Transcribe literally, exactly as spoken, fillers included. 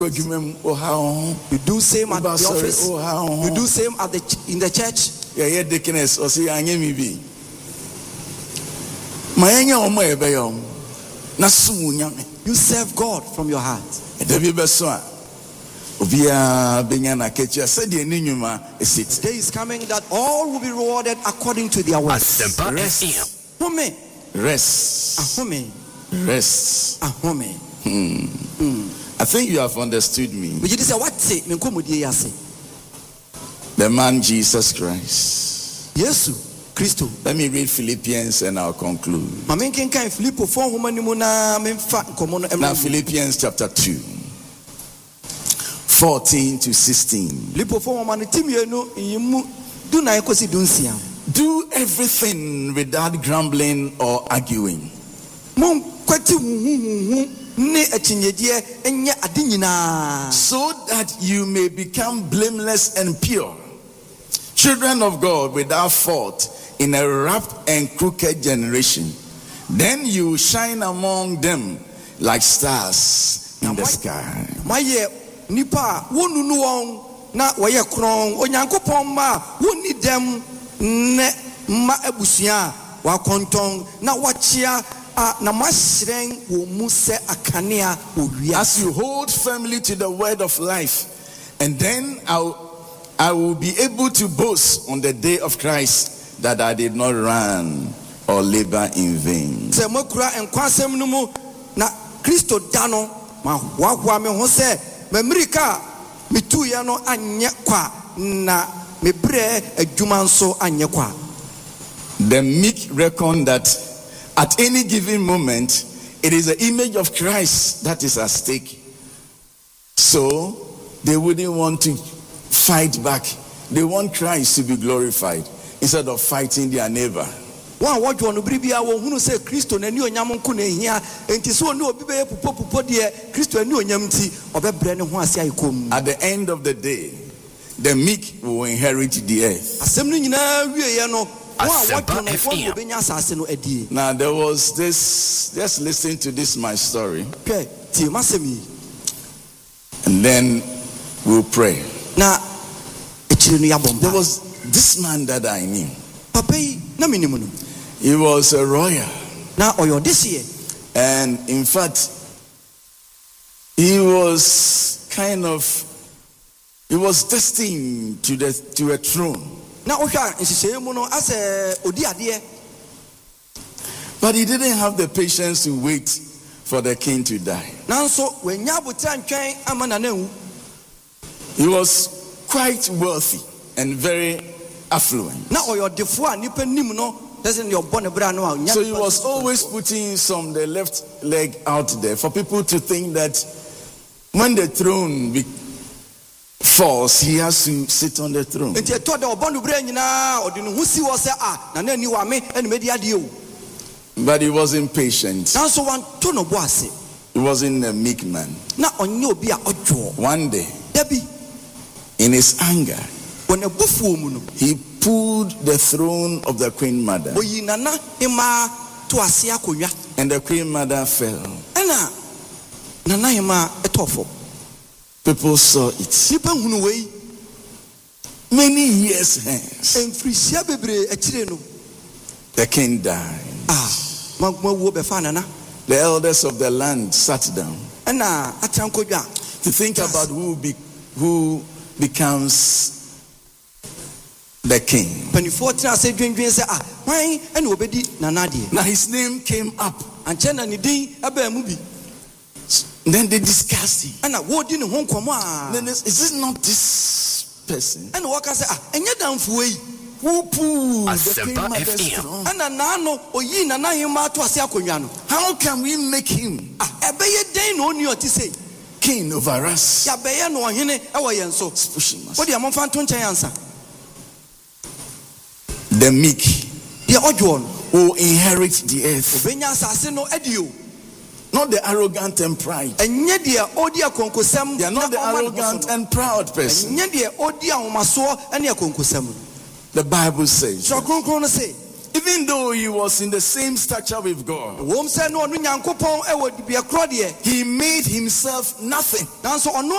You do same at the office. You do same at the in the church. Yeah, yeah, deaconess. Or see, I me be. You serve God from your heart. The day is coming that all will be rewarded according to their works. Rest. Home. Rest. Ahome. Rest. Ahome. Hmm. Mm. I think you have understood me. But you say what say? The man Jesus Christ. Yes. Christo. Let me read Philippians and I'll conclude. Now Philippians chapter two, fourteen to sixteen. Do everything without grumbling or arguing, so that you may become blameless and pure, children of God without fault in a corrupt and crooked generation. Then you shine among them like stars in the sky. Nipa wonu nuong na waye kron onyankopon ma woni dem ne ma abusia wa konton na wachia na mashren wo mu se akanea owia. As you hold firmly to the word of life, and then I I will be able to boast on the day of Christ that I did not run or labor in vain. Se makura enkwasem no mu na Kristo dano ma hwa me ho se memrika mitu ya no anye kwa na mebre adwuma nso anye kwa. The meek reckon that at any given moment it is the image of Christ that is at stake, so they wouldn't want to fight back. They want Christ to be glorified instead of fighting their neighbor. One what you bribia wo hunu say Kristo na ni onyam nko na ehia enti so ni obi be pupo pupo de Kristo ni onyam ti obebre ne ho ase ayikom. At the end of the day, the meek will inherit the earth. Asem no nyina wie ye no one what you no wo benya asase no adie. Now there was this, just listen to this my story. Okay, ti masemi. And then we'll pray. Na echiri no yabomba. There was this man that I knew. Papa na minimu no. He was a lawyer. Now, or this year. And in fact, he was kind of, he was destined to the to a throne. Now, as a but he didn't have the patience to wait for the king to die. Now, so when you he was quite wealthy and very affluent. Now, your defoe nipa nim no. So he was always putting some the left leg out there for people to think that when the throne be falls, he has to sit on the throne. But he wasn't patient. He wasn't a meek man. One day, in his anger, he pulled the throne of the queen mother, and the queen mother fell. People saw it. Many years hence, the king died. The elders of the land sat down to think about who be, who becomes the king. Now his name came up. Then they discussed it. Then is this not this person who pulled the queen mother's throne? How can we make him king over us? It's pushing us. The meek will inherit the earth. Not the arrogant and pride. They are not the arrogant and proud person. The Bible says, even even though he was in the same stature with God, wɔm sɛ no ɔno nyankopɔn ɛwɔ dibea korɔ deɛ he made himself nothing. nanso ɔno